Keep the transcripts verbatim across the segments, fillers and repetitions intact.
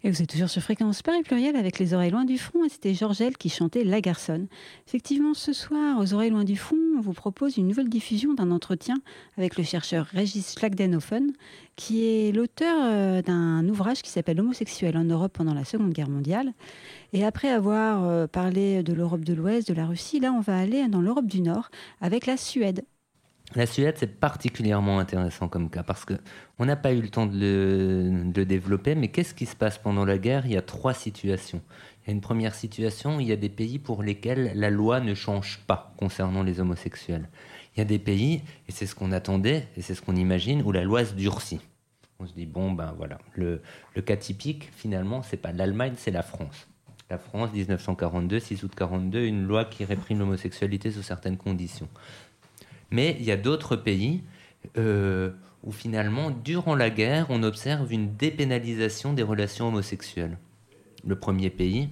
Et vous êtes toujours sur Fréquence Paris Pluriel avec Les Oreilles Loin du Front, et c'était Georgelle qui chantait La Garçonne. Effectivement, ce soir, aux Oreilles Loin du Front, on vous propose une nouvelle diffusion d'un entretien avec le chercheur Régis Schlagdenhoffen, qui est l'auteur d'un ouvrage qui s'appelle Homosexuels en Europe pendant la Seconde Guerre mondiale. Et après avoir parlé de l'Europe de l'Ouest, de la Russie, là, on va aller dans l'Europe du Nord avec la Suède. La Suède, c'est particulièrement intéressant comme cas parce qu'on n'a pas eu le temps de le, de le développer, mais qu'est-ce qui se passe pendant la guerre ? Il y a trois situations. Il y a une première situation, il y a des pays pour lesquels la loi ne change pas concernant les homosexuels. Il y a des pays, et c'est ce qu'on attendait, et c'est ce qu'on imagine, où la loi se durcit. On se dit, bon, ben voilà, le, le cas typique, finalement, c'est pas l'Allemagne, c'est la France. La France, dix-neuf cent quarante-deux, six août quarante-deux, une loi qui réprime l'homosexualité sous certaines conditions. Mais il y a d'autres pays euh, où finalement, durant la guerre, on observe une dépénalisation des relations homosexuelles. Le premier pays,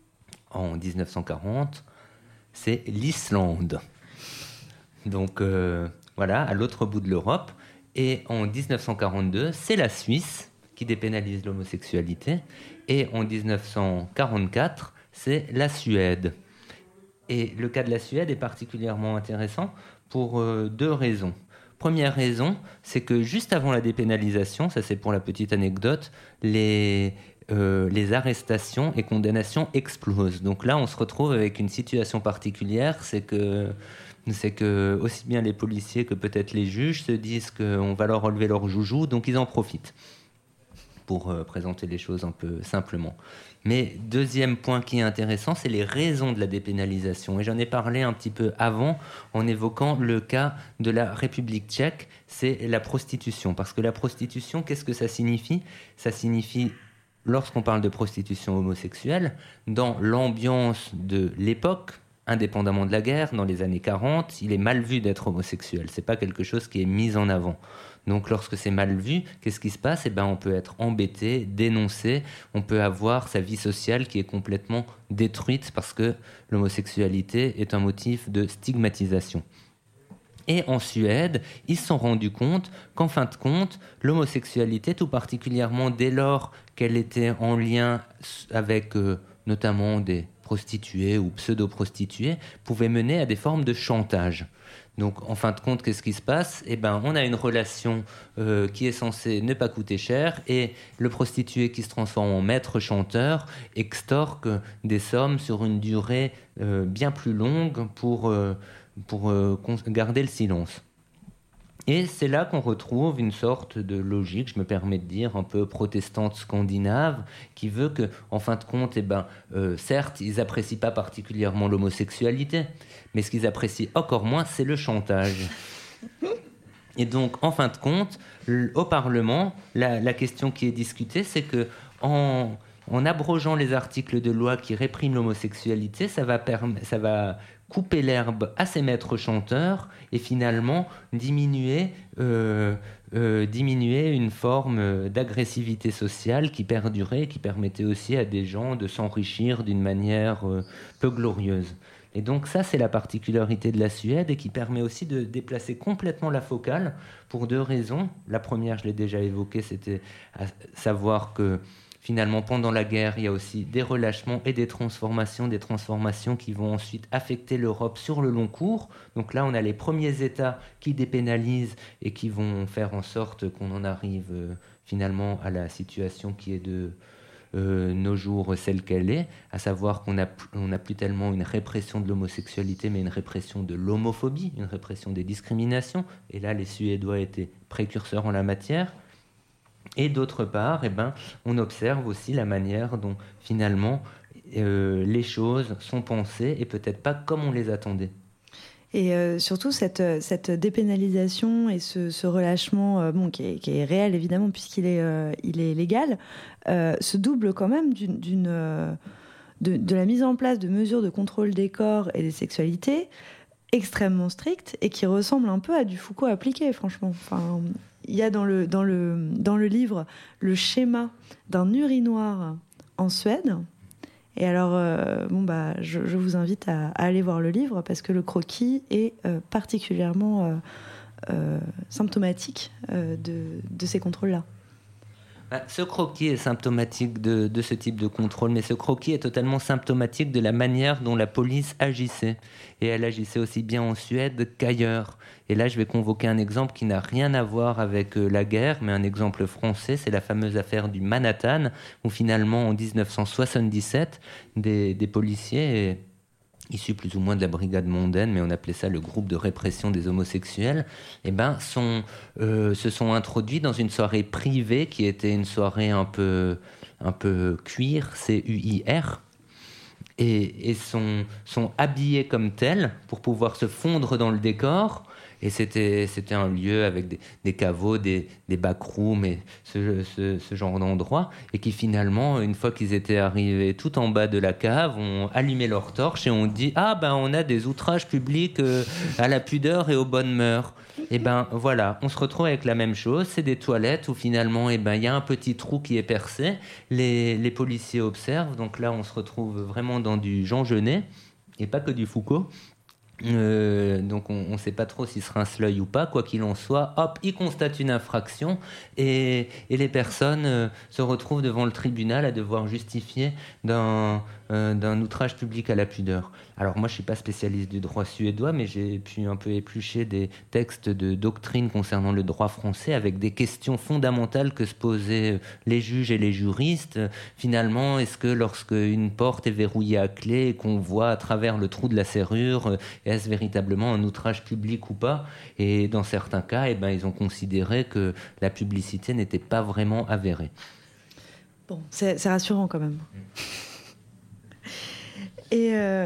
en dix-neuf cent quarante, c'est l'Islande. Donc euh, voilà, à l'autre bout de l'Europe. Et en dix-neuf cent quarante-deux, c'est la Suisse qui dépénalise l'homosexualité. Et en dix-neuf cent quarante-quatre, c'est la Suède. Et le cas de la Suède est particulièrement intéressant pour euh, deux raisons. Première raison, c'est que juste avant la dépénalisation, ça c'est pour la petite anecdote, les, euh, les arrestations et condamnations explosent. Donc là, on se retrouve avec une situation particulière, c'est que, c'est que aussi bien les policiers que peut-être les juges se disent qu'on va leur relever leur joujou, donc ils en profitent pour euh, présenter les choses un peu simplement. Mais deuxième point qui est intéressant, c'est les raisons de la dépénalisation. Et j'en ai parlé un petit peu avant en évoquant le cas de la République tchèque, c'est la prostitution. Parce que la prostitution, qu'est-ce que ça signifie ? Ça signifie, lorsqu'on parle de prostitution homosexuelle, dans l'ambiance de l'époque, indépendamment de la guerre, dans les années quarante, il est mal vu d'être homosexuel. Ce n'est pas quelque chose qui est mis en avant. Donc lorsque c'est mal vu, qu'est-ce qui se passe ? Eh ben, on peut être embêté, dénoncé, on peut avoir sa vie sociale qui est complètement détruite parce que l'homosexualité est un motif de stigmatisation. Et en Suède, ils se sont rendus compte qu'en fin de compte, l'homosexualité, tout particulièrement dès lors qu'elle était en lien avec euh, notamment des prostituées ou pseudo-prostituées, pouvait mener à des formes de chantage. Donc, en fin de compte, qu'est-ce qui se passe ? Eh ben, on a une relation euh, qui est censée ne pas coûter cher et le prostitué qui se transforme en maître chanteur extorque des sommes sur une durée euh, bien plus longue pour, euh, pour euh, garder le silence. Et c'est là qu'on retrouve une sorte de logique, je me permets de dire, un peu protestante scandinave, qui veut que, en fin de compte, eh ben, euh, certes, ils n'apprécient pas particulièrement l'homosexualité, mais ce qu'ils apprécient encore moins, c'est le chantage. Et donc, en fin de compte, au Parlement, la, la question qui est discutée, c'est que en, en abrogeant les articles de loi qui répriment l'homosexualité, ça va, perm- ça va couper l'herbe à ces maîtres chanteurs et finalement diminuer, euh, euh, diminuer une forme d'agressivité sociale qui perdurait, qui permettait aussi à des gens de s'enrichir d'une manière euh, peu glorieuse. Et donc ça, c'est la particularité de la Suède et qui permet aussi de déplacer complètement la focale pour deux raisons. La première, je l'ai déjà évoquée, c'était à savoir que finalement, pendant la guerre, il y a aussi des relâchements et des transformations, des transformations qui vont ensuite affecter l'Europe sur le long cours. Donc là, on a les premiers États qui dépénalisent et qui vont faire en sorte qu'on en arrive euh, finalement à la situation qui est de euh, nos jours celle qu'elle est, à savoir qu'on n'a on a plus tellement une répression de l'homosexualité, mais une répression de l'homophobie, une répression des discriminations. Et là, les Suédois étaient précurseurs en la matière. Et d'autre part, eh ben, on observe aussi la manière dont, finalement, euh, les choses sont pensées et peut-être pas comme on les attendait. Et euh, surtout, cette, cette dépénalisation et ce, ce relâchement, euh, bon, qui, est, qui est réel, évidemment, puisqu'il est, euh, il est légal, euh, se double quand même d'une, d'une, euh, de, de la mise en place de mesures de contrôle des corps et des sexualités extrêmement strictes et qui ressemblent un peu à du Foucault appliqué, franchement. Enfin... Il y a dans le, dans, le, dans le livre le schéma d'un urinoir en Suède. Et alors, euh, bon, bah, je, je vous invite à, à aller voir le livre parce que le croquis est euh, particulièrement euh, euh, symptomatique euh, de, de ces contrôles-là. Ce croquis est symptomatique de, de ce type de contrôle, mais ce croquis est totalement symptomatique de la manière dont la police agissait. Et elle agissait aussi bien en Suède qu'ailleurs. Et là, je vais convoquer un exemple qui n'a rien à voir avec la guerre, mais un exemple français, c'est la fameuse affaire du Manhattan, où finalement, en dix-neuf cent soixante-dix-sept, des, des policiers... issus plus ou moins de la brigade mondaine, mais on appelait ça le groupe de répression des homosexuels, eh ben, sont, euh, se sont introduits dans une soirée privée qui était une soirée un peu, un peu cuir, C U I R, et, et sont, sont habillés comme tels pour pouvoir se fondre dans le décor. Et c'était, c'était un lieu avec des, des caveaux, des, des backrooms et ce, ce, ce genre d'endroit. Et qui finalement, une fois qu'ils étaient arrivés tout en bas de la cave, ont allumé leur torche et ont dit « Ah ben on a des outrages publics euh, à la pudeur et aux bonnes mœurs ». Et ben voilà, on se retrouve avec la même chose. C'est des toilettes où finalement il ben, y a un petit trou qui est percé. Les, les policiers observent. Donc là, on se retrouve vraiment dans du Jean Genet et pas que du Foucault. Euh, donc on ne sait pas trop s'il se rince l'œil ou pas, quoi qu'il en soit, hop, il constate une infraction et, et les personnes euh, se retrouvent devant le tribunal à devoir justifier d'un, euh, d'un outrage public à la pudeur. Alors moi je ne suis pas spécialiste du droit suédois, mais j'ai pu un peu éplucher des textes de doctrine concernant le droit français avec des questions fondamentales que se posaient les juges et les juristes. Finalement, est-ce que lorsque une porte est verrouillée à clé et qu'on voit à travers le trou de la serrure, est-ce véritablement un outrage public ou pas ? Et dans certains cas, eh ben, ils ont considéré que la publicité n'était pas vraiment avérée. Bon, c'est, c'est rassurant quand même. Et, euh,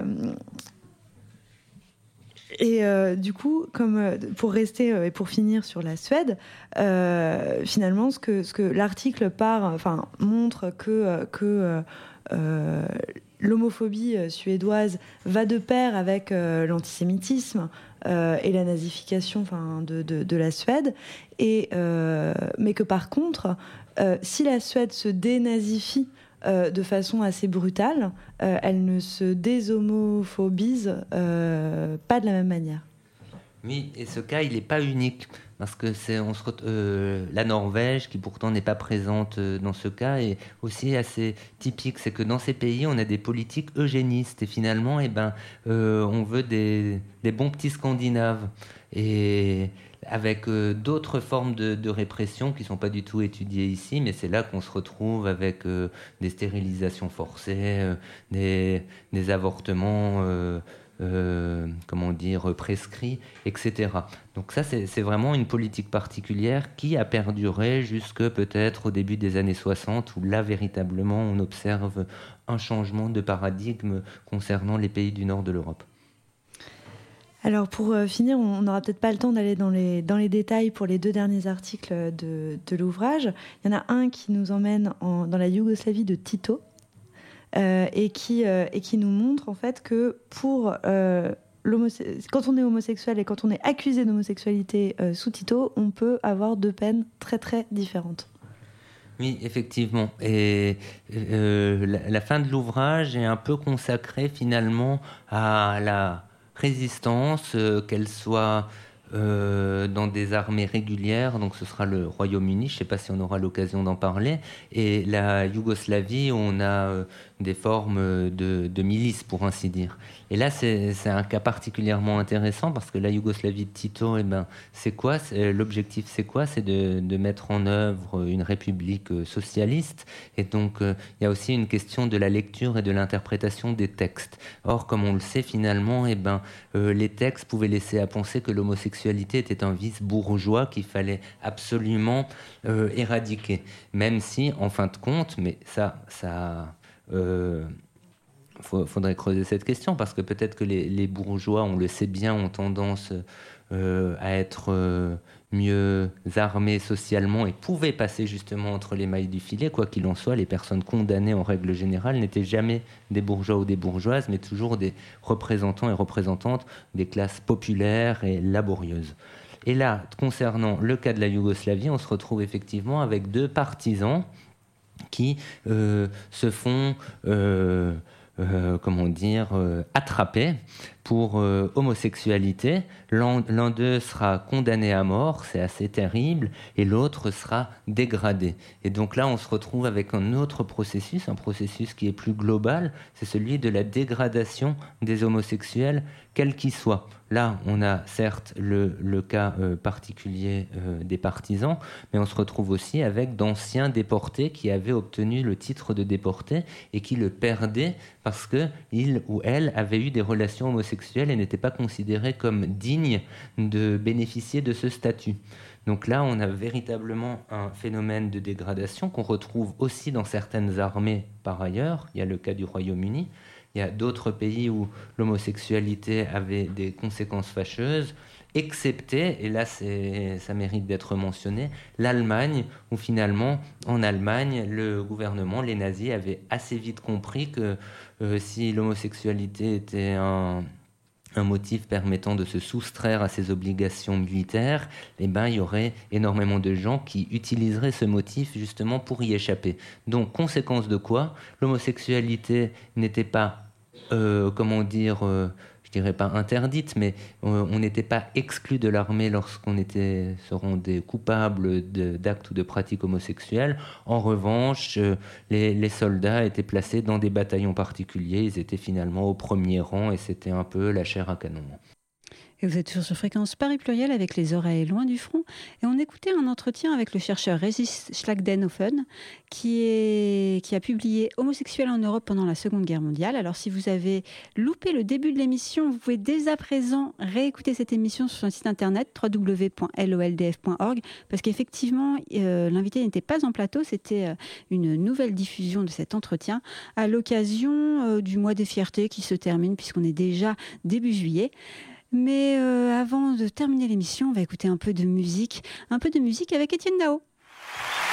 et euh, du coup, comme, pour rester euh, et pour finir sur la Suède, euh, finalement, ce que, ce que l'article part, enfin, montre que... que euh, l'homophobie suédoise va de pair avec euh, l'antisémitisme euh, et la nazification enfin, de, de, de la Suède, et, euh, mais que par contre, euh, si la Suède se dénazifie euh, de façon assez brutale, euh, elle ne se déshomophobise euh, pas de la même manière. Oui, et ce cas, il n'est pas unique. Parce que c'est on se, euh, la Norvège, qui pourtant n'est pas présente euh, dans ce cas, est aussi assez typique. C'est que dans ces pays, on a des politiques eugénistes. Et finalement, eh ben, euh, on veut des, des bons petits Scandinaves. Et avec euh, d'autres formes de, de répression qui ne sont pas du tout étudiées ici, mais c'est là qu'on se retrouve avec euh, des stérilisations forcées, euh, des, des avortements... Euh, Euh, comment dire, prescrits, et cetera. Donc ça, c'est, c'est vraiment une politique particulière qui a perduré jusque peut-être au début des années soixante, où là, véritablement, on observe un changement de paradigme concernant les pays du nord de l'Europe. Alors pour euh, finir, on n'aura peut-être pas le temps d'aller dans les, dans les détails pour les deux derniers articles de, de l'ouvrage. Il y en a un qui nous emmène en, dans la Yougoslavie de Tito, Euh, et, qui, euh, et qui nous montre en fait que pour euh, quand on est homosexuel et quand on est accusé d'homosexualité euh, sous Tito, on peut avoir deux peines très très différentes. Oui, effectivement. Et euh, la, la fin de l'ouvrage est un peu consacrée finalement à la résistance, euh, qu'elle soit Euh, dans des armées régulières, donc ce sera le Royaume-Uni, je ne sais pas si on aura l'occasion d'en parler, et la Yougoslavie, on a euh, des formes de, de milices, pour ainsi dire. Et là, c'est, c'est un cas particulièrement intéressant, parce que la Yougoslavie de Tito, eh ben, c'est quoi c'est, l'objectif, c'est quoi C'est de, de mettre en œuvre une république socialiste, et donc euh, il y a aussi une question de la lecture et de l'interprétation des textes. Or, comme on le sait, finalement, eh ben, euh, les textes pouvaient laisser à penser que l'homosexualité était un vice bourgeois qu'il fallait absolument euh, éradiquer. Même si, en fin de compte, mais ça, ça euh, faudrait creuser cette question, parce que peut-être que les, les bourgeois, on le sait bien, ont tendance euh, à être euh, mieux armés socialement et pouvaient passer justement entre les mailles du filet. Quoi qu'il en soit, les personnes condamnées en règle générale n'étaient jamais des bourgeois ou des bourgeoises, mais toujours des représentants et représentantes des classes populaires et laborieuses. Et là, concernant le cas de la Yougoslavie, on se retrouve effectivement avec deux partisans qui euh, se font... Euh, Euh, comment dire, euh, attrapés pour euh, homosexualité. L'un, l'un d'eux sera condamné à mort, c'est assez terrible, et l'autre sera dégradé. Et donc là, on se retrouve avec un autre processus, un processus qui est plus global, c'est celui de la dégradation des homosexuels, quels qu'ils soient. Là, on a certes le, le cas euh, particulier euh, des partisans, mais on se retrouve aussi avec d'anciens déportés qui avaient obtenu le titre de déporté et qui le perdaient parce qu'ils ou elles avaient eu des relations homosexuelles et n'étaient pas considérés comme dignes de bénéficier de ce statut. Donc là, on a véritablement un phénomène de dégradation qu'on retrouve aussi dans certaines armées par ailleurs. Il y a le cas du Royaume-Uni. Il y a d'autres pays où l'homosexualité avait des conséquences fâcheuses, excepté, et là c'est, ça mérite d'être mentionné, l'Allemagne, où finalement, en Allemagne, le gouvernement, les nazis, avaient assez vite compris que euh, si l'homosexualité était un, un motif permettant de se soustraire à ses obligations militaires, eh ben, il y aurait énormément de gens qui utiliseraient ce motif justement pour y échapper. Donc, conséquence de quoi ? L'homosexualité n'était pas Euh, comment dire, euh, je dirais pas interdite, mais euh, on n'était pas exclu de l'armée lorsqu'on était, seront des coupables de, d'actes ou de pratiques homosexuelles. En revanche, euh, les, les soldats étaient placés dans des bataillons particuliers, ils étaient finalement au premier rang et c'était un peu la chair à canon. Et vous êtes toujours sur Fréquence Paris Pluriel avec les oreilles loin du front. Et on écoutait un entretien avec le chercheur Regis Schlagdenhofen qui, est, qui a publié Homosexuels en Europe pendant la Seconde Guerre mondiale. Alors si vous avez loupé le début de l'émission, vous pouvez dès à présent réécouter cette émission sur son site internet w w w point l o l d f point org parce qu'effectivement, euh, l'invité n'était pas en plateau, c'était euh, une nouvelle diffusion de cet entretien à l'occasion euh, du mois des fiertés qui se termine puisqu'on est déjà début juillet. Mais euh, avant de terminer l'émission, on va écouter un peu de musique, un peu de musique avec Étienne Dao.